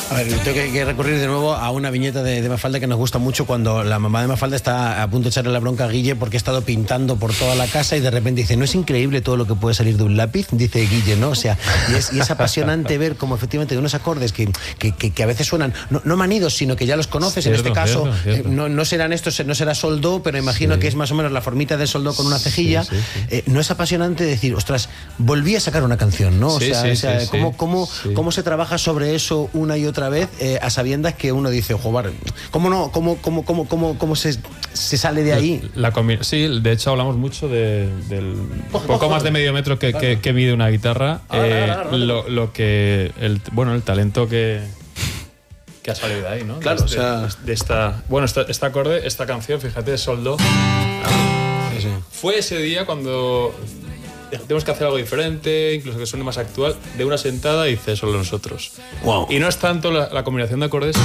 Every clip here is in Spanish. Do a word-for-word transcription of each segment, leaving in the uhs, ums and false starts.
A ver, tengo que, que recurrir de nuevo a una viñeta de, de Mafalda que nos gusta mucho cuando la mamá de Mafalda está a punto de echarle la bronca a Guille porque ha estado pintando por toda la casa y de repente dice, ¿no es increíble todo lo que puede salir de un lápiz? Dice Guille, ¿no? O sea, y es, y es apasionante ver cómo efectivamente de unos acordes que, que, que, que a veces suenan, no, no manidos, sino que ya los conoces, cierto, en este caso, cierto, cierto. Eh, no, no serán estos, no será sol do, pero imagino sí. que es más o menos la formita de sol do con una cejilla. Sí, sí, sí. Eh, no es apasionante decir, ostras, volví a sacar una canción, ¿no? O sí, sea, sí, o sea sí, ¿cómo, sí. cómo, Sí. cómo se trabaja sobre eso una y otra vez eh, a sabiendas que uno dice, joder, ¿cómo no? ¿Cómo, cómo, cómo, cómo, cómo se, se sale de ahí? La, la, sí, de hecho hablamos mucho de, del poco más de medio metro que, que, que mide una guitarra. Ahora, eh, ahora, ahora, lo, lo que, el, bueno, el talento que, que ha salido de ahí, ¿no? Claro, de, o sea... de, de esta, bueno, esta, este acorde, esta canción, fíjate, Sol Do. Sí, sí. Fue ese día cuando tenemos que hacer algo diferente, incluso que suene más actual, de una sentada y dice solo nosotros. Wow. Y no es tanto la, la combinación de acordes,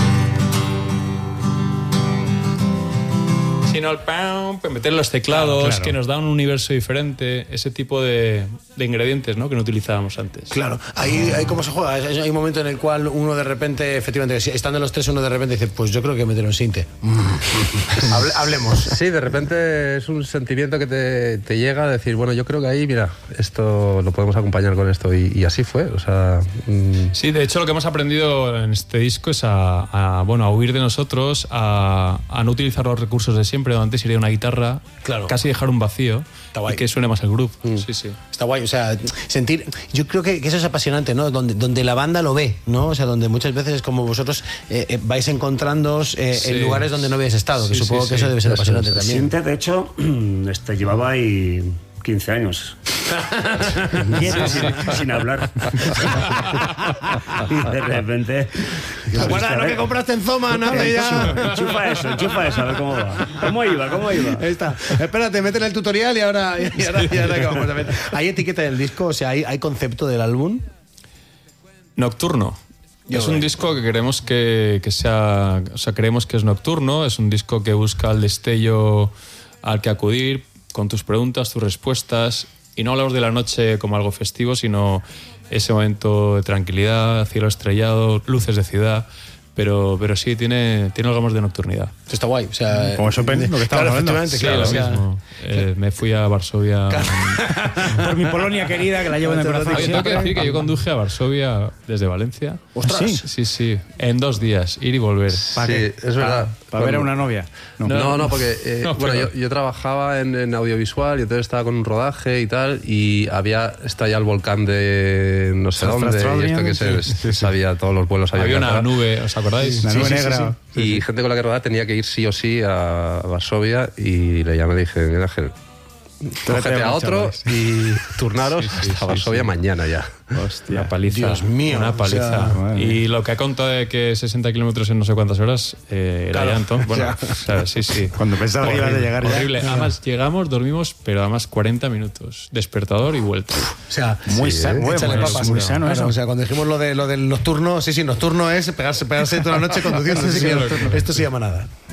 sino el pam, meter los teclados, claro, claro. que nos da un universo diferente, ese tipo de, de ingredientes, ¿no? que no utilizábamos antes. Claro, ahí, ahí cómo se juega. Hay un momento en el cual uno de repente, efectivamente, estando los tres, uno de repente dice, pues yo creo que meter un sinte. Hable, hablemos. Sí, de repente es un sentimiento que te, te llega a decir, bueno, yo creo que ahí, mira, esto lo podemos acompañar con esto. Y, y así fue, o sea... Mmm... Sí, de hecho lo que hemos aprendido en este disco es a, a, bueno, a huir de nosotros, a, a no utilizar los recursos de siempre. Antes iría una guitarra, claro. casi dejar un vacío y que suene más el groove. Mm. Sí, sí. Está guay, o sea, sentir... Yo creo que, que eso es apasionante, ¿no? Donde, donde la banda lo ve, ¿no? O sea, donde muchas veces es como vosotros eh, eh, vais encontrándoos eh, sí. en lugares donde no habéis estado, que sí, supongo sí, que sí. eso debe ser apasionante también. Sinte, de hecho, este, llevaba ahí quince años. Quieto, sí, sí. sin, sin hablar. Y de repente... Guarda lo que compraste en Zoma, ¿no? Ya. Enchufa eso, enchufa eso, a ver cómo va. ¿Cómo iba? ¿Cómo iba? Ahí está. Espérate, métele el tutorial y ahora, y ahora, y ahora que vamos a ver. ¿Hay etiqueta del disco? O sea, ¿hay, hay concepto del álbum? Nocturno. Yo es un disco que queremos que, que sea... O sea, creemos que es nocturno. Es un disco que busca el destello al que acudir con tus preguntas, tus respuestas. Y no hablamos de la noche como algo festivo, sino ese momento de tranquilidad, cielo estrellado, luces de ciudad. Pero, pero sí, tiene, tiene algo más de nocturnidad. Está guay. O sea, como Chopin, lo que estábamos claro, hablando. Sí, claro, lo o sea, mismo. Eh, me fui a Varsovia. Claro. Por mi Polonia querida, que la llevo en el corazón. Oye, tengo que decir que yo conduje a Varsovia desde Valencia. ¡Ostras! Sí, sí, sí. En dos días, ir y volver. Sí, es verdad. ¿Para ver a una novia? No, no, no porque eh, no, bueno, yo, yo trabajaba en, en audiovisual y entonces estaba con un rodaje y tal, y había está ya el volcán de no sé dónde, y esto que se sí, sí. sabía todos los vuelos. Había una atrás. Nube, ¿os acordáis? Una sí, nube sí, negra. Sí, sí. Sí, y sí. gente con la que rodaba tenía que ir sí o sí a Varsovia y le llamé y dije, mira Ángel, cógete a otro y turnaros sí, sí, hasta sí, Varsovia sí. mañana ya. Hostia, una paliza. Dios mío. Una paliza. O sea, y lo que ha contado de que sesenta kilómetros en no sé cuántas horas eh, era claro. ya entonces. Bueno, o sea, sí, sí. Cuando pensaba horrible, que iba a llegar ya. Horrible. Además, llegamos, dormimos, pero además cuarenta minutos. Despertador y vuelta. O sea, muy sí, sano. Échale Bueno, papas. Muy sano claro, eso. O sea, cuando dijimos lo, de, lo del nocturno, sí, sí, nocturno es pegarse, pegarse toda la noche conduciendo. sí, sí, sí, esto se llama nada.